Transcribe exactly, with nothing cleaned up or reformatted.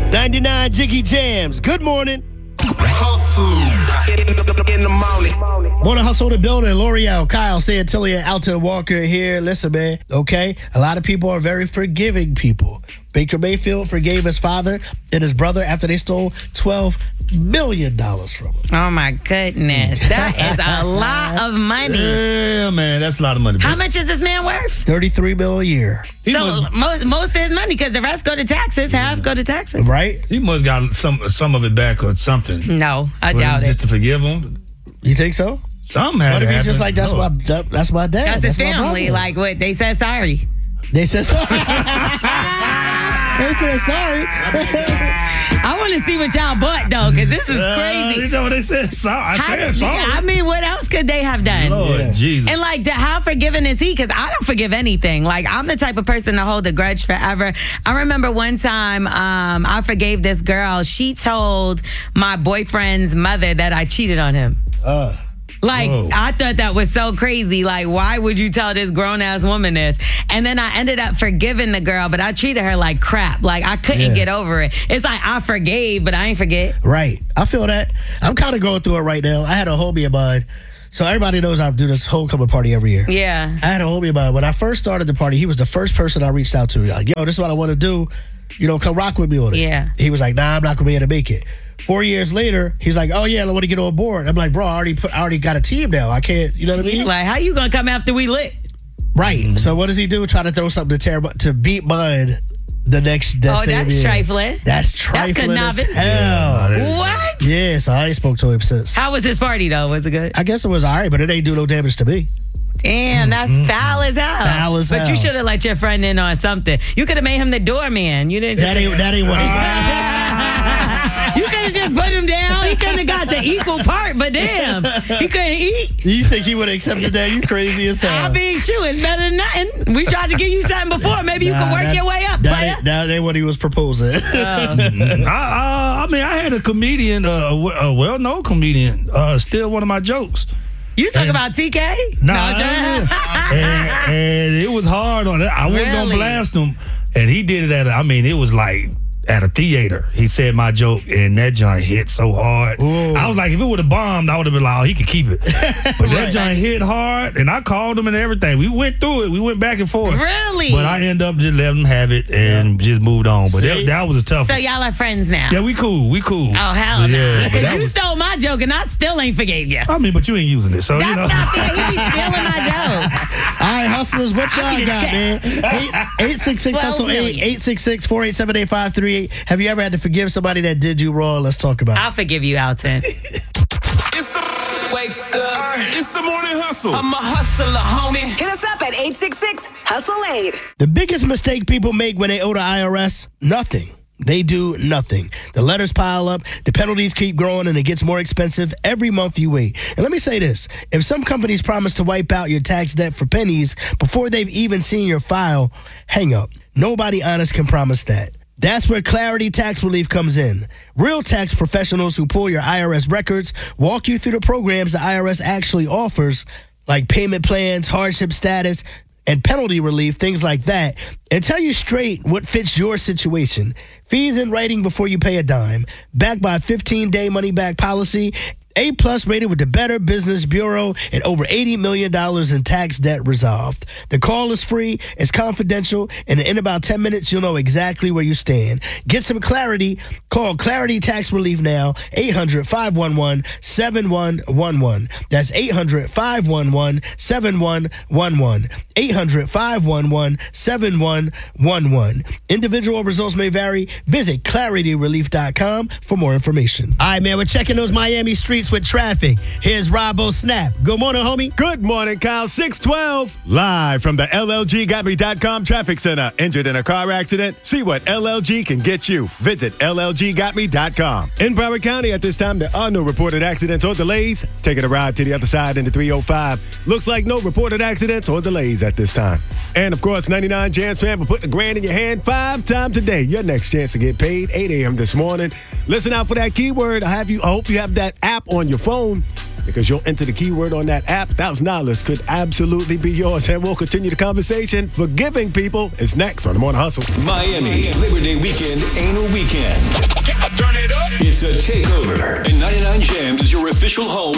ninety-nine Jiggy Jams. Good morning. Hustle in the morning. Morning Hustle the building. L'Oreal, Kyle, Santillia, Alton Walker here. Listen, man, okay? A lot of people are very forgiving people. Baker Mayfield forgave his father and his brother after they stole twelve million dollars from him. Oh, my goodness. That is a lot of money. Yeah, man, that's a lot of money. How much is this man worth? thirty-three mil a year. He so must, most most of his money, because the rest go to taxes, half go to taxes. Right? he must got some some of it back or something. No, I But doubt just it. to forgive him. You think so? Something had What to if he's happen. just like, that's Lord. my that, that's my dad. That's his my family. brother. Like, what? They said sorry. They said sorry. They said sorry. I want to see what y'all bought, though, because this is Uh, crazy. you know what they said? Sorry. I How said did- sorry. I mean, what else could they have done? Lord Yeah. Jesus. And like, the, how forgiving is he? Because I don't forgive anything. Like, I'm the type of person to hold a grudge forever. I remember one time um, I forgave this girl. She told my boyfriend's mother that I cheated on him. Uh, Like, Whoa. I thought that was so crazy. Like, why would you tell this grown ass woman this? And then I ended up forgiving the girl, but I treated her like crap. Like, I couldn't Yeah. get over it. It's like I forgave, but I ain't forget. right. I feel that. I'm kind of going through it right now. I had a homie of mine. So everybody knows I do this homecoming party every year. Yeah. I had a homie of mine. When I first started the party, he was the first person I reached out to. Like, yo, this is what I want to do. You know, come rock with me on it. Yeah. He was like, nah, I'm not going to be able to make it. Four years later, he's like, oh, yeah, I want to get on board. I'm like, bro, I already put, I already got a team now. I can't, you know what I mean? Like, how you gonna come after we lit? Right. So what does he do? Try to throw something to tear to beat mine the next that Oh, same that's year. trifling. That's trifling as conniving. hell. What? Yeah, so I ain't spoke to him since. How was his party though? Was it good? I guess it was all right, but it ain't do no damage to me. Damn, that's foul as hell. Foul as But hell. you should have let your friend in on something. You could have made him the doorman. You didn't. That ain't that ain't what he You could have just put him down. He couldn't have got the equal part, but damn, he couldn't eat. You think he would have accepted that? You crazy as hell. I mean, shoot, it's better than nothing. We tried to give you something before. Maybe you Nah, can work that- your way up, That player. ain't, that ain't what he was proposing. I, I, I mean, I had a comedian, uh, a w- a well-known comedian, uh, steal one of my jokes. You talk about T K? Nah, No, I'm joking. and, and it was hard on it. I was gonna Really? blast him, and he did it at. A, I mean, it was like at a theater. He said my joke, and that joint hit so hard. Ooh. I was like, if it would have bombed, I would have been like, oh, he could keep it. But that Right. joint hit hard, and I called him and everything. We went through it. We went back and forth. Really? But I end up just letting him have it and just moved on. But See? that, that was a tough So one. y'all are friends now? Yeah, we cool. We cool. Oh, hell But no. yeah, but Because that you was- stole my joke and I still ain't forgave you. I mean, but you ain't using it, so That's you know. not fair. You be stealing my joke. All right, hustlers, what I y'all need a got, check. man? eight six six hustle twelve eight million. eight six six four eight seven eight five three eight. Have you ever had to forgive somebody that did you wrong? Let's talk about it. I'll forgive you, Alton. It's the wake up. It's the morning hustle. I'm a hustler, homie. Hit us up at eight six six, hustle eight. The biggest mistake people make when they owe the I R S? Nothing. They do nothing. The letters pile up, the penalties keep growing, and it gets more expensive every month you wait. And let me say this. If some companies promise to wipe out your tax debt for pennies before they've even seen your file, hang up. Nobody honest can promise that. That's where Clarity Tax Relief comes in. Real tax professionals who pull your I R S records, walk you through the programs the I R S actually offers, like payment plans, hardship status, and penalty relief, things like that, and tell you straight what fits your situation. Fees in writing before you pay a dime. Backed by a fifteen-day money-back policy. A-plus rated with the Better Business Bureau and over eighty million dollars in tax debt resolved. The call is free, it's confidential, and in about ten minutes, you'll know exactly where you stand. Get some clarity. Call Clarity Tax Relief now, eight hundred, five one one, seven one one one. That's eight hundred, five one one, seven one one one. eight hundred, five one one, seven one one one. Individual results may vary. Visit clarity relief dot com for more information. All right, man, we're checking those Miami streets with traffic. Here's Robo Snap. Good morning, homie. Good morning, Kyle. six twelve. Live from the L L G got me dot com Traffic Center. Injured in a car accident? See what L L G can get you. Visit L L G got me dot com. In Broward County at this time, there are no reported accidents or delays. Taking a ride to the other side into three oh five. Looks like no reported accidents or delays at this time. And, of course, ninety-nine Jams fan will put the grand in your hand five times a day. Your next chance to get paid, eight a.m. this morning. Listen out for that keyword. I have you. I hope you have that app on your phone. because you'll enter the keyword on that app. Thousand dollars could absolutely be yours. And we'll continue the conversation. Forgiving people is next on The Morning Hustle. Miami, Labor Day weekend ain't a weekend. Turn it up. It's a takeover. And ninety-nine Jams is your official home